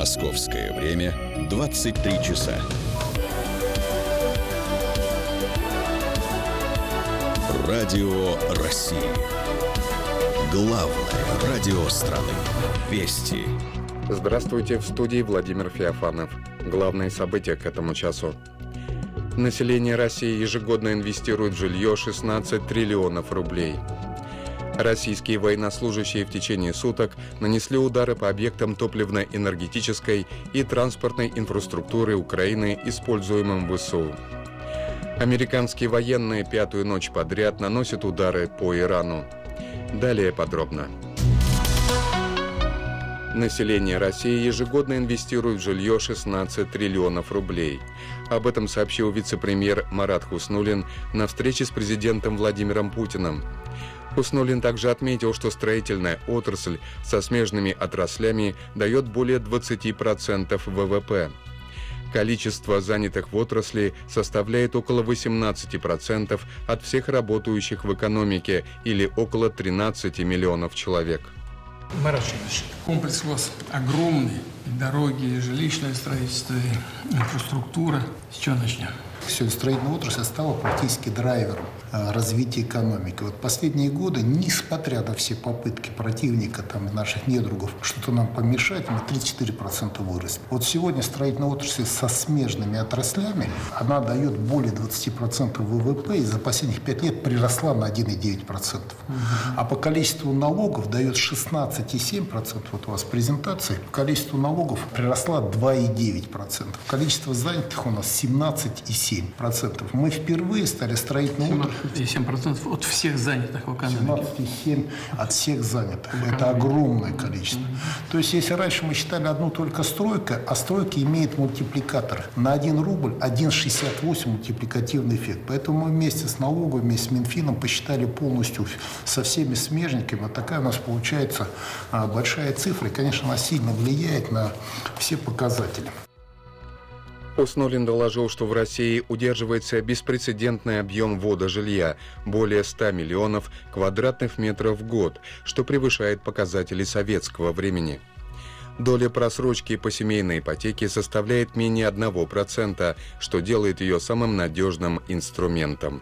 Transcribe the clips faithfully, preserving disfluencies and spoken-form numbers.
Московское время двадцать три часа. Радио России. Главное радио страны. Вести. Здравствуйте, в студии Владимир Феофанов. Главные события к этому часу. Население России ежегодно инвестирует в жилье шестнадцать триллионов рублей. Российские военнослужащие в течение суток нанесли удары по объектам топливно-энергетической и транспортной инфраструктуры Украины, используемым ВСУ. Американские военные пятую ночь подряд наносят удары по Ирану. Далее подробно. Население России ежегодно инвестирует в жилье шестнадцать триллионов рублей. Об этом сообщил вице-премьер Марат Хуснуллин на встрече с президентом Владимиром Путиным. Хуснуллин также отметил, что строительная отрасль со смежными отраслями дает более двадцать процентов ВВП. Количество занятых в отрасли составляет около восемнадцать процентов от всех работающих в экономике, или около тринадцать миллионов человек. Марат Шевчевич, комплекс у вас огромный. Дороги, жилищное строительство, инфраструктура. С чего начнем? Сегодня строительная отрасль стала практически драйвером развития экономики. Вот последние годы, несмотря на все попытки противника, там, наших недругов, что-то нам помешать, мы тридцать четыре процента выросли. Вот сегодня строительная отрасль со смежными отраслями, она дает более двадцать процентов ВВП и за последних пять лет приросла на один целых девять десятых процента. Угу. А по количеству налогов дает шестнадцать целых семь десятых процента. Вот у вас презентация. По количеству налогов приросла два целых девять десятых процента. Количество занятых у нас семнадцать целых семь десятых процента. Мы впервые стали строительной отраслью. семнадцать целых семь десятых процента от всех занятых в экономике. семнадцать целых семь десятых процента от всех занятых. Это огромное количество. Mm-hmm. То есть, если раньше мы считали одну только стройка, а стройка имеет мультипликатор. На один рубль один целых шестьдесят восемь мультипликативный эффект. Поэтому мы вместе с налоговой, вместе с Минфином посчитали полностью со всеми смежниками. Вот такая у нас получается большая цифра. И, конечно, она сильно влияет на все показатели. Хуснуллин доложил, что в России удерживается беспрецедентный объем ввода жилья – более ста миллионов квадратных метров в год, что превышает показатели советского времени. Доля просрочки по семейной ипотеке составляет менее одного процента, что делает ее самым надежным инструментом.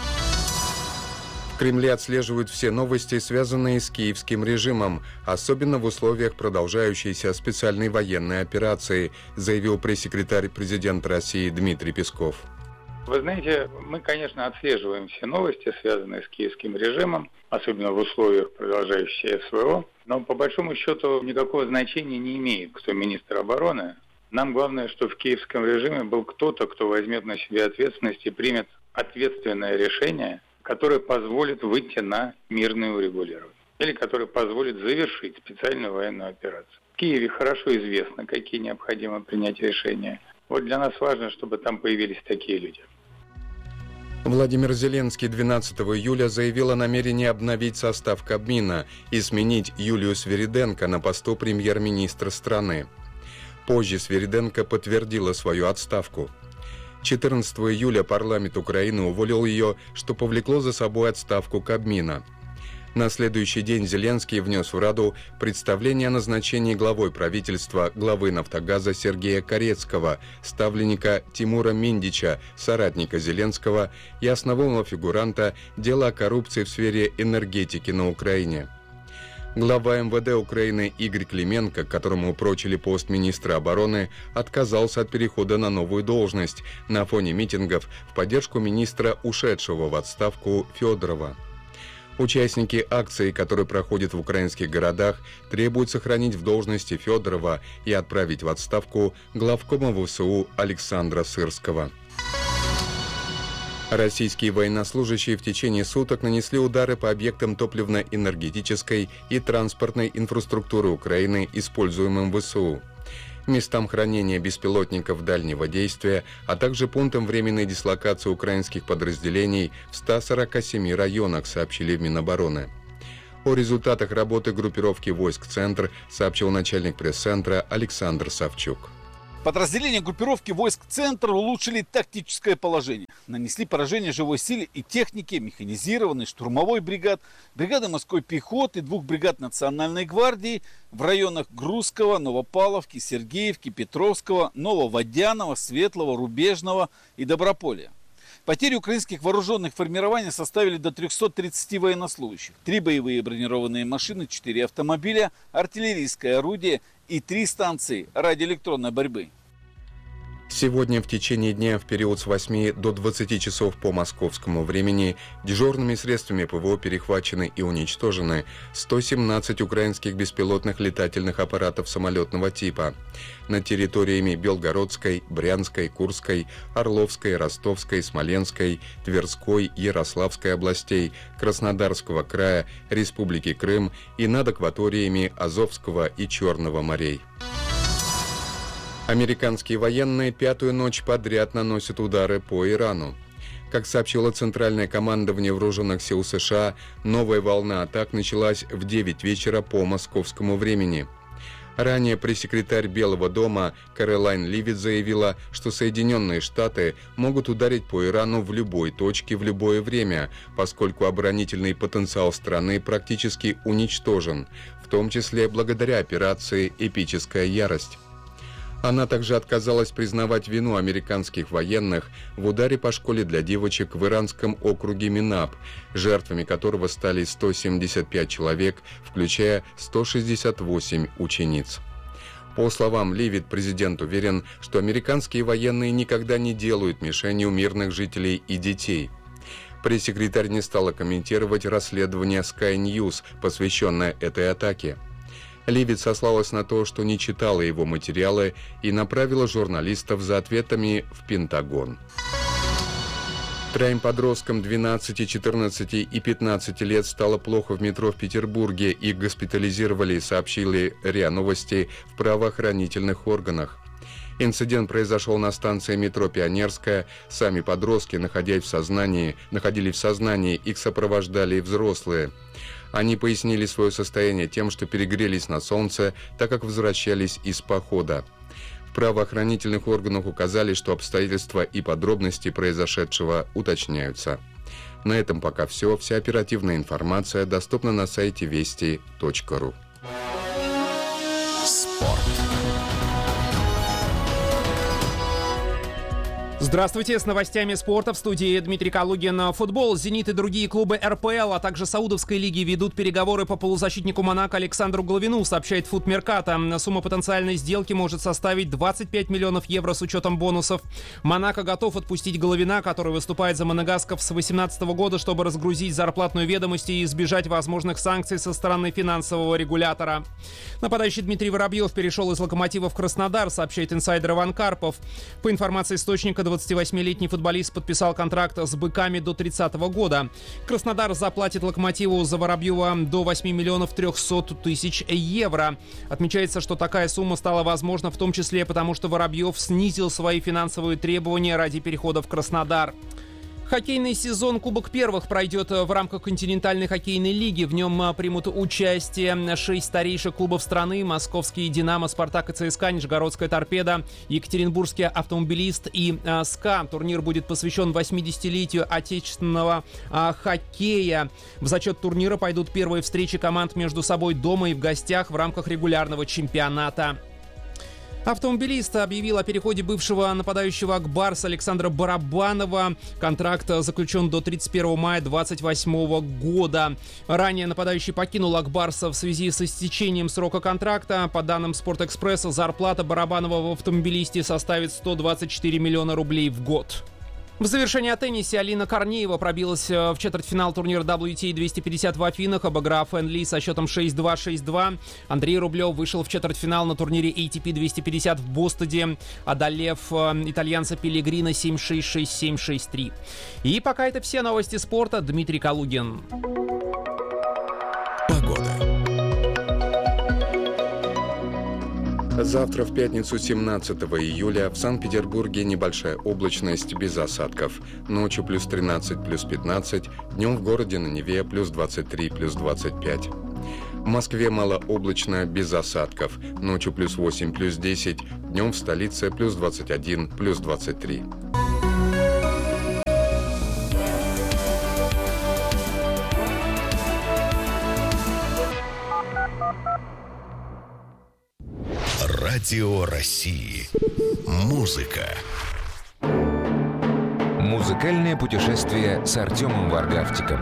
В Кремле отслеживают все новости, связанные с киевским режимом, особенно в условиях продолжающейся специальной военной операции, заявил пресс-секретарь президента России Дмитрий Песков. Вы знаете, мы, конечно, отслеживаем все новости, связанные с киевским режимом, особенно в условиях продолжающей СВО, но по большому счету никакого значения не имеет, кто министр обороны. Нам главное, что в киевском режиме был кто-то, кто возьмет на себя ответственность и примет ответственное решение, который позволит выйти на мирное урегулирование, или который позволит завершить специальную военную операцию. В Киеве хорошо известно, какие необходимо принять решения. Вот для нас важно, чтобы там появились такие люди. Владимир Зеленский двенадцатого июля заявил о намерении обновить состав Кабмина и сменить Юлию Свириденко на посту премьер-министра страны. Позже Свириденко подтвердила свою отставку. четырнадцатого июля парламент Украины уволил ее, что повлекло за собой отставку Кабмина. На следующий день Зеленский внес в Раду представление о назначении главой правительства главы «Нафтогаза» Сергея Корецкого, ставленника Тимура Миндича, соратника Зеленского и основного фигуранта дела о коррупции в сфере энергетики на Украине. Глава эм вэ дэ Украины Игорь Клименко, которому упрочили пост министра обороны, отказался от перехода на новую должность на фоне митингов в поддержку министра, ушедшего в отставку, Федорова. Участники акции, которые проходят в украинских городах, требуют сохранить в должности Федорова и отправить в отставку главкома ВСУ Александра Сырского. Российские военнослужащие в течение суток нанесли удары по объектам топливно-энергетической и транспортной инфраструктуры Украины, используемым ВСУ, местам хранения беспилотников дальнего действия, а также пунктам временной дислокации украинских подразделений в ста сорока семи районах, сообщили в Минобороны. О результатах работы группировки войск «Центр» сообщил начальник пресс-центра Александр Савчук. Подразделения группировки войск «Центр» улучшили тактическое положение. Нанесли поражение живой силе и технике механизированной штурмовой бригад, бригады морской пехоты, двух бригад Национальной гвардии в районах Грузского, Новопавловки, Сергеевки, Петровского, Нововодянова, Светлого, Рубежного и Доброполя. Потери украинских вооруженных формирований составили до трёхсот тридцати военнослужащих. Три боевые бронированные машины, четыре автомобиля, артиллерийское орудие и три станции радиоэлектронной борьбы. Сегодня в течение дня в период с восьми до двадцати часов по московскому времени дежурными средствами ПВО перехвачены и уничтожены сто семнадцать украинских беспилотных летательных аппаратов самолетного типа над территориями Белгородской, Брянской, Курской, Орловской, Ростовской, Смоленской, Тверской, Ярославской областей, Краснодарского края, Республики Крым и над акваториями Азовского и Черного морей. Американские военные пятую ночь подряд наносят удары по Ирану. Как сообщило Центральное командование Вооруженных сил США, новая волна атак началась в девять вечера по московскому времени. Ранее пресс-секретарь Белого дома Кэролайн Ливит заявила, что Соединенные Штаты могут ударить по Ирану в любой точке в любое время, поскольку оборонительный потенциал страны практически уничтожен, в том числе благодаря операции «Эпическая ярость». Она также отказалась признавать вину американских военных в ударе по школе для девочек в иранском округе Минаб, жертвами которого стали сто семьдесят пять человек, включая сто шестьдесят восемь учениц. По словам Ливит, президент уверен, что американские военные никогда не делают мишенью мирных жителей и детей. Пресс-секретарь не стала комментировать расследование Sky News, посвященное этой атаке. Ливит сослалась на то, что не читала его материалы и направила журналистов за ответами в Пентагон. Троим подросткам двенадцати, четырнадцати и пятнадцати лет стало плохо в метро в Петербурге. Их госпитализировали, сообщили РИА Новости в правоохранительных органах. Инцидент произошел на станции метро Пионерская. Сами подростки, находясь в сознании, находились в сознании, их сопровождали взрослые. Они пояснили свое состояние тем, что перегрелись на солнце, так как возвращались из похода. В правоохранительных органах указали, что обстоятельства и подробности произошедшего уточняются. На этом пока все. Вся оперативная информация доступна на сайте вести точка ру. Спорт. Здравствуйте, с новостями спорта в студии Дмитрий Калугин. Футбол, «Зенит» и другие клубы эр пэ эл, а также Саудовской лиги ведут переговоры по полузащитнику «Монако» Александру Головину, сообщает Футмеркато. Сумма потенциальной сделки может составить двадцать пять миллионов евро с учетом бонусов. «Монако» готов отпустить Головина, который выступает за моногасков с две тысячи восемнадцатого года, чтобы разгрузить зарплатную ведомость и избежать возможных санкций со стороны финансового регулятора. Нападающий Дмитрий Воробьев перешел из «Локомотива» в Краснодар, сообщает инсайдер Иван Карпов. По информации источника, двадцативосьмилетний футболист подписал контракт с «Быками» до тридцатого года. Краснодар заплатит «Локомотиву» за Воробьева до восьми миллионов трехсот тысяч евро. Отмечается, что такая сумма стала возможна в том числе потому, что Воробьев снизил свои финансовые требования ради перехода в Краснодар. Хоккейный сезон Кубок Первых пройдет в рамках континентальной хоккейной лиги. В нем примут участие шесть старейших клубов страны: московский «Динамо», «Спартак» и «ЦСКА», Нижегородская «Торпеда», Екатеринбургский «Автомобилист» и «СКА». Турнир будет посвящен восьмидесятилетию отечественного а, хоккея. В зачет турнира пойдут первые встречи команд между собой дома и в гостях в рамках регулярного чемпионата. «Автомобилист» объявил о переходе бывшего нападающего «Ак Барса» Александра Барабанова. Контракт заключен до тридцать первого мая две тысячи двадцать восьмого года. Ранее нападающий покинул «Ак Барса» в связи с истечением срока контракта. По данным «Спортэкспресса», зарплата Барабанова в «Автомобилисте» составит сто двадцать четыре миллиона рублей в год. В завершении о теннисе Алина Корнеева пробилась в четвертьфинал турнира дабл ю ти эй двести пятьдесят в Афинах, обыграв Энн Ли со счетом шесть-два, шесть-два. Андрей Рублев вышел в четвертьфинал на турнире эй ти пи двести пятьдесят в Бостоне, одолев итальянца Пеллегрино семь-шесть, шесть-семь, шесть-три. И пока это все новости спорта. Дмитрий Калугин. Погода. Завтра, в пятницу, семнадцатого июля, в Санкт-Петербурге небольшая облачность без осадков. Ночью плюс тринадцать, плюс пятнадцать, днем в городе на Неве плюс двадцать три, плюс двадцать пять. В Москве малооблачно без осадков. Ночью плюс восемь, плюс десять, Днем в столице плюс двадцать один, плюс двадцать три. Радио России. Музыка. Музыкальное путешествие с Артемом Варгавтиком.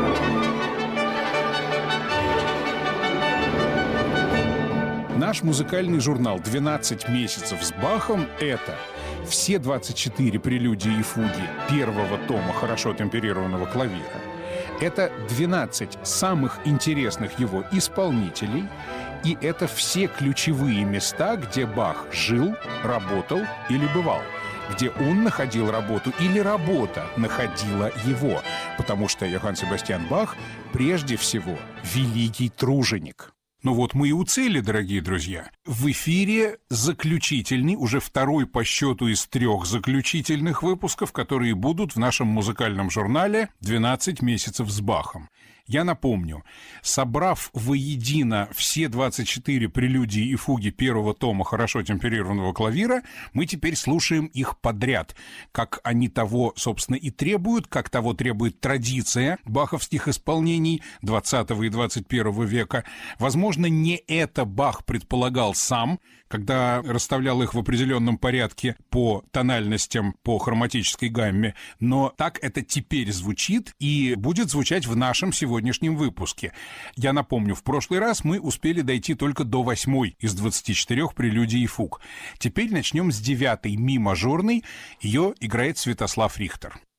Наш музыкальный журнал «двенадцать месяцев с Бахом» — это все двадцать четыре прелюдии и фуги первого тома хорошо темперированного клавира. Это двенадцать самых интересных его исполнителей. И это все ключевые места, где Бах жил, работал или бывал. Где он находил работу или работа находила его. Потому что Йоганн Себастьян Бах прежде всего великий труженик. Ну вот мы и у цели, дорогие друзья. В эфире заключительный, уже второй по счету из трех заключительных выпусков, которые будут в нашем музыкальном журнале «двенадцать месяцев с Бахом». Я напомню, собрав воедино все двадцать четыре прелюдии и фуги первого тома хорошо темперированного клавира, мы теперь слушаем их подряд, как они того, собственно, и требуют, как того требует традиция баховских исполнений двадцатого и двадцать первого века. Возможно, не это Бах предполагал сам, когда расставлял их в определенном порядке по тональностям, по хроматической гамме, но так это теперь звучит и будет звучать в нашем сегодняшнем выпуске. Я напомню, в прошлый раз мы успели дойти только до восьмой из двадцати четырёх прелюдий и фуг. Теперь начнем с девятой, ми мажорной. Ее играет Святослав Рихтер.